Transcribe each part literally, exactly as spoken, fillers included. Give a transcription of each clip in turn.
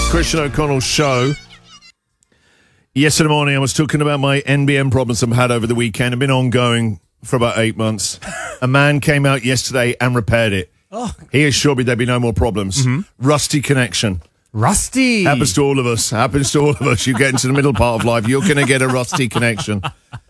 Christian O'Connell show. Yesterday morning, I was talking about my N B N problems I've had over the weekend. I've been ongoing for about eight months. A man came out yesterday and repaired it. Oh. He assured me there'd be no more problems. Mm-hmm. Rusty connection. Rusty. Happens to all of us. Happens to all of us. You get into the middle part of life, you're going to get a rusty connection.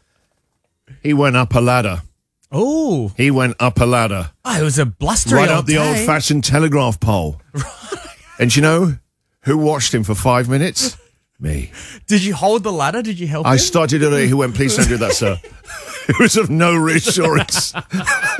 He went up a ladder. Oh. He went up a ladder. Oh, it was a blustery Right old up the day. old-fashioned telegraph pole. And you know who watched him for five minutes? Me. Did you hold the ladder? Did you help I him? started it. He went, please don't do that, sir. It was of no reassurance. I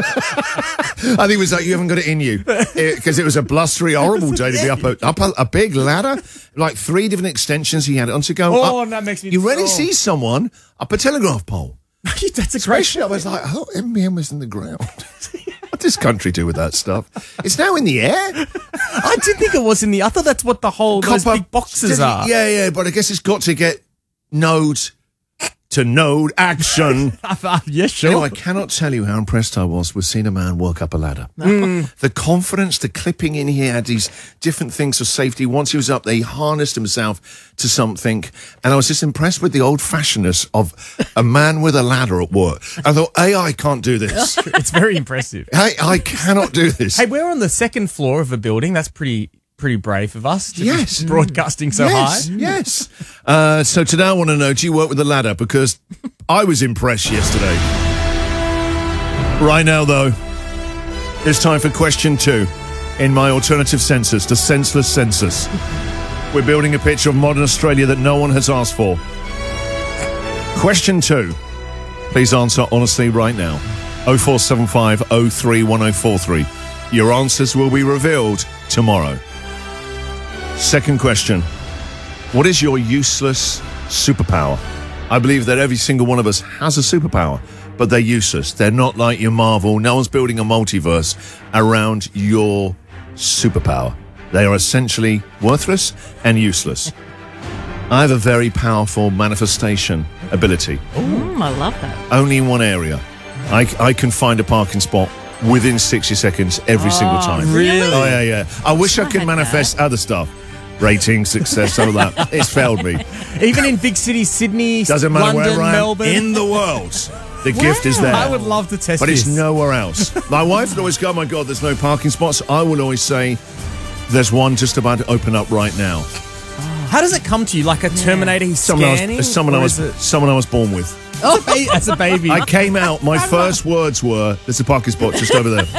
think it was like, you haven't got it in you. Because it, it was a blustery, horrible day to be up a, up a, a big ladder. Like three different extensions he had it on to go Oh, up. and that makes me... You rarely oh. see someone up a telegraph pole. That's a great... Especially, I was like, oh, M B M was in the ground. What does this country do with that stuff? It's now in the air. I did think it was in the... I thought that's what the whole... Those Copper- big boxes are. Yeah, yeah, but I guess it's got to get node to node action. Yeah, sure. Anyway, I cannot tell you how impressed I was with seeing a man work up a ladder. Mm. The confidence, the clipping in, he had these different things for safety. Once he was up there, he harnessed himself to something. And I was just impressed with the old-fashionedness of a man with a ladder at work. I thought, A, I can't do this. It's very impressive. I, I cannot do this. Hey, we're on the second floor of a building. That's pretty... pretty brave of us to yes. be broadcasting so yes, high. Yes, uh, so today I want to know, do you work with a ladder? Because I was impressed yesterday. Right now, though, it's time for question two in my alternative census, the senseless census. We're building a picture of modern Australia that no one has asked for. Question two. Please answer honestly right now. oh four seven five oh three one oh four three. Your answers will be revealed tomorrow. Second question. What is your useless superpower? I believe that every single one of us has a superpower, but they're useless. They're not like your Marvel. No one's building a multiverse around your superpower. They are essentially worthless and useless. I have a very powerful manifestation ability. Mm, I love that. Only in one area. I, I can find a parking spot within sixty seconds every Oh, single time. really? Oh, yeah, yeah. I wish I could had manifest other stuff. Ratings, success, all that. It's failed me. Even in big cities, Sydney, Doesn't matter London, where I am Melbourne. in the world. The gift is there. I would love to test But this. it's nowhere else. My wife would always go, oh my God, there's no parking spots. I would always say, there's one just about to open up right now. How does it come to you? Like a Terminator he's Someone, I scanning? was, someone, I Or was, is it- someone I was born with. Oh, as a baby. I came out, my first words were, there's a parking spot just over there.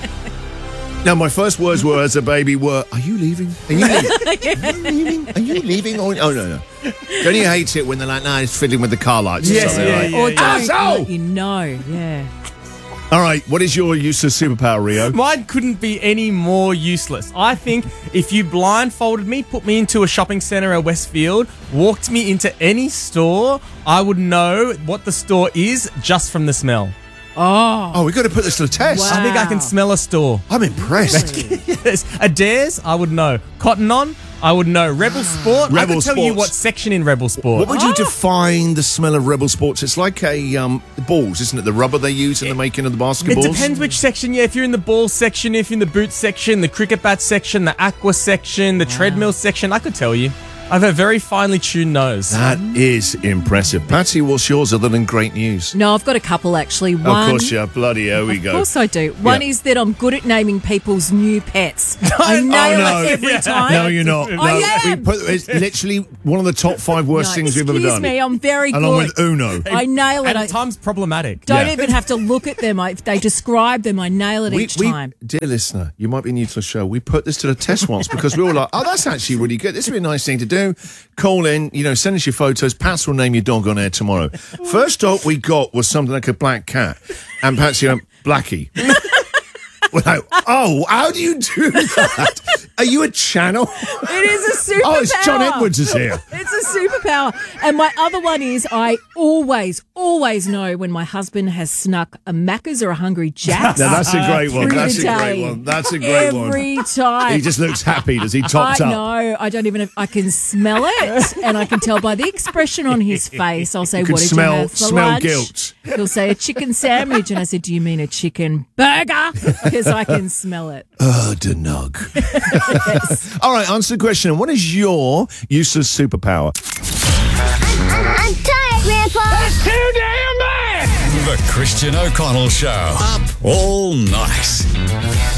No, my first words were as a baby were, are you leaving? Are you leaving? Are you leaving? Are you leaving? Oh, oh no, no. Don't you hate it when they're like, nah, it's fiddling with the car lights or Yes, something? yeah, like, yeah, Or yeah. don't Asshole! let you know. Yeah. All right, what is your useless superpower, Rio? Mine couldn't be any more useless. I think if you blindfolded me, put me into a shopping centre at Westfield, walked me into any store, I would know what the store is just from the smell. Oh. Oh, we've got to put this to the test. Wow. I think I can smell a store. I'm impressed. Yes. Adair's, I would know. Cotton On, I would know. Rebel Sport, Rebel I could tell you Sports. what section in Rebel Sport. What would you define the smell of Rebel Sports? It's like a um, balls, isn't it? The rubber they use in the making of the basketballs. It depends which section. Yeah, if you're in the ball section, if you're in the boot section, the cricket bat section, the aqua section, the treadmill section, I could tell you. I have a very finely tuned nose. That is impressive. Patsy, what's yours other than great news? No, I've got a couple actually. One, Of course, yeah. Bloody hell, we go. Of course I do. One Yeah. is that I'm good at naming people's new pets. I Oh, nail no. it every Yeah. time. No, you're not. No, I we am. put- it's literally one of the top five worst No, things we've ever excuse done. me, I'm very Along good. with Uno. I nail it. And I at times problematic. don't Yeah. even have to look at them. I, if they describe them, I nail it We, each we, time. dear listener, you might be new to the show. We put this to the test once because we were like, oh, that's actually really good. This would be a nice thing to do. Call in, you know, send us your photos. Pats will name your dog on air tomorrow. First dog we got was something like a black cat. And Patsy went, Blackie. We're like, oh, how do you do that? Are you a channel? It is a superpower. Oh, it's John Edwards is here. It's a superpower. And my other one is I always, always know when my husband has snuck a Macca's or a Hungry Jack's. Now, that's a great one. through That's the a great day. one. That's a great one. Every time. He just looks happy. Does he I topped up? know. I don't even. I can smell it, and I can tell by the expression on his face. I'll say, You can "What did smell you have for smell lunch?" guilt. He'll say a chicken sandwich, and I said, do you mean a chicken burger? Because I can smell it. Oh, Denog. Yes. All right, answer the question. What is your useless superpower? I'm, I'm tired, Grandpa. That's too damn bad. The Christian O'Connell Show. Up all night.